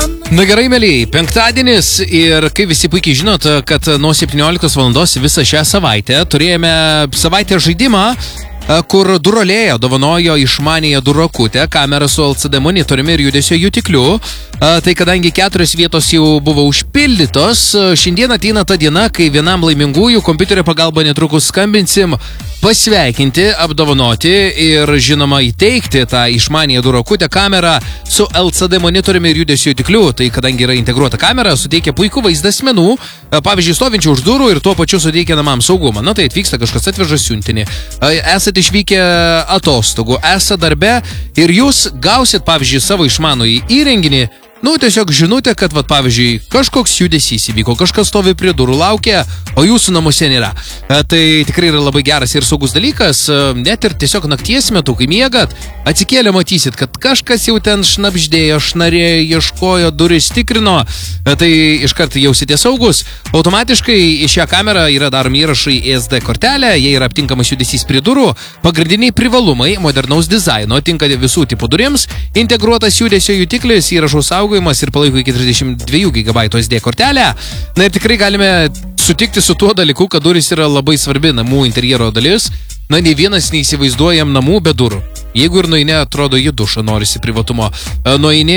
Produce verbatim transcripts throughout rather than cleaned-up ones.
Na gerai, mėlyjei, penktadienis ir kaip visi puikiai žinot, kad nuo septynioliktos valandos visą šią savaitę turėjome savaitę žaidimą, kur Durolėja dovanojo išmanėją durakutę, kamerą su L C D monitoriumi ir judesio jutikliu. Tai kadangi keturios vietos jau buvo užpildytos, šiandien ateina ta diena, kai vienam laimingųjų kompiuterio pagalba netrukus skambinsim pasveikinti, apdovanoti ir žinoma įteikti tą išmanėją durakutę kamerą su L C D monitoriumi ir judesio jutikliu. Tai kadangi yra integruota kamera, suteikia puikų vaizdą asmenų, pavyzdžiui, stovinčių už durų ir tuo pačiu suteikia namam saugumą. Na tai atvyksta kažkas, atveža siuntinį. Esate išvykę atostogų, esate darbe ir jūs gausit, pavyzdžiui, savo išmanųjį įrenginį. Nu, tiesiog žinutė, kad, vat, pavyzdžiui, kažkoks judesys įvyko, kažkas stovi prie durų, laukia, o jūsų namuose nėra. E, tai tikrai yra labai geras ir saugus dalykas, e, net ir tiesiog nakties metu, kai miegat, atsikėlę matysit, kad kažkas jau ten šnabždėjo, šnarėjo, ieškojo, duris tikrino, e, tai iškart jausite saugus. Automatiškai į šią kamerą yra daromi įrašai į S D kortelę, jie yra aptinkamas judesys prie durų, pagrindiniai privalumai modernaus dizaino, tinka visų tipų durims, integruotas judesio jutiklis, įrašų saugus ir palaiko iki trisdešimt dviejų gigabaitų S D kortelę. Na ir tikrai galime sutikti su tuo dalyku, kad duris yra labai svarbi namų interjero dalis. Na, nei vienas neįsivaizduojam namų be durų. Jeigu ir nueini, atrodo, į dušą norisi privatumo. Nueini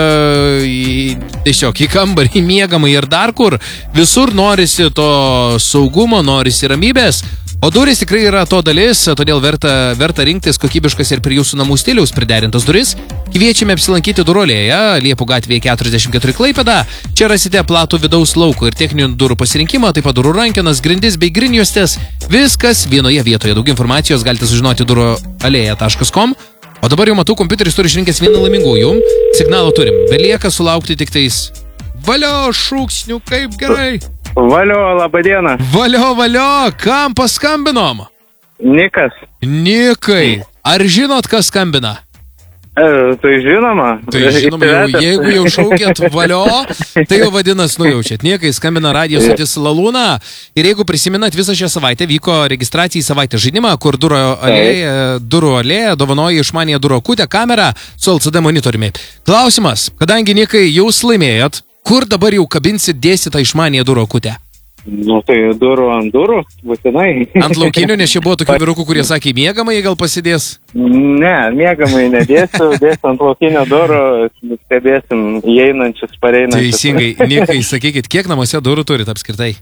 į, tiesiog į kambarį, į miegamą ir dar kur. Visur norisi to saugumo, norisi ramybės. O durys tikrai yra to dalis, todėl verta, verta rinktis kokybiškas ir prie jūsų namų stiliaus priderintas duris. Kviečiame apsilankyti Durolėje, Liepų gatvėje keturiasdešimt keturi Klaipėda. Čia rasite platų vidaus lauko ir techninių durų pasirinkimą, taip pat durų rankenas, grindis bei grinjuostės. Viskas vienoje vietoje. Daug informacijos galite sužinoti durolėja taškas com. O dabar jau matau, kompiuteris turi išrinkęs vieną laimingųjų. Signalą turim. Belieka sulaukti tik tais valio šūksnių, kaip gerai. Valio, laba diena. Valio, valio, kam paskambinom? Nikas. Nikai, ar žinot, kas skambina? E, tai žinoma. Tai žinoma, jau, jeigu jau šaukėt valio, tai jau vadinas nujaučiat. Nikai skambina radijo stotis Lalūna. Ir jeigu prisimenat, visą šią savaitę vyko registracija į savaitę žaidimą, kur durų alėja, durų alėja dovanoja išmanėją durakutę kamerą su L C D monitoriumi. Klausimas, kadangi Nikai jūs laimėjot, kur dabar jau kabinsit dėsit tą išmanėją durakutę? Nu tai durų ant durų, būtinai. Ant laukinių, nes čia buvo tokių vyrukų, kurie sakė, miegamai gal pasidės? Ne, miegamai nedėsiu, dėsiu ant laukinio durų, stebėsim įeinančius, pareinančius. Teisingai, Nikai, sakykit, kiek namuose durų turit apskritai?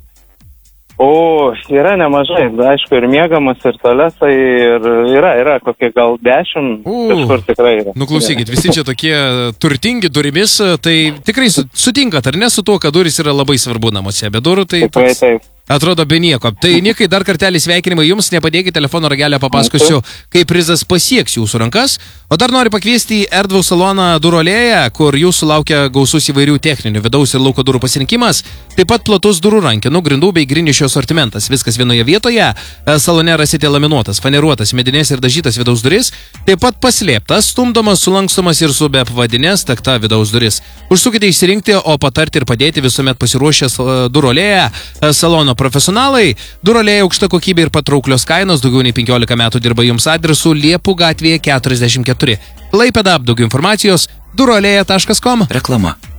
O, yra nemažai, aišku, ir miegamas, ir tualetai, ir yra, yra kokie gal dešimt, kažkur tikrai yra. Nu klausykit, visi čia tokie turtingi durimis, tai tikrai sutinkat, ar ne su tuo, kad duris yra labai svarbu namuose, be durų tai tikrai taip. Atrodo be nieko. Tai Nikai, dar kartelį sveikinimai jums, nepadėkite telefono ragelę, papasakosiu, kaip prizas pasieks jūsų rankas. O dar noriu pakviesti į erdvų saloną Durolėje, kur jūsų laukia gausus įvairių techninių vidaus ir lauko durų pasirinkimas, taip pat platus durų rankenų, grindų bei grindinio sortimentas. Viskas vienoje vietoje. Salone rasite laminuotas, faneruotas, medinės ir dažytas vidaus duris, taip pat paslėptas, stumdomas, sulankstomas ir su be pavadinės takta vidaus duris. Užsukite išsirinkti, o patarti ir padėti visuomet pasiruošęs Durolėje salono profesionalai. Durolėja aukšta kokybė ir patrauklios kainos, daugiau nei penkiolika metų dirba jums adresu Liepų gatvėje keturiasdešimt keturi. Klaipėda, daugiau informacijos durolėja taškas com. Reklama.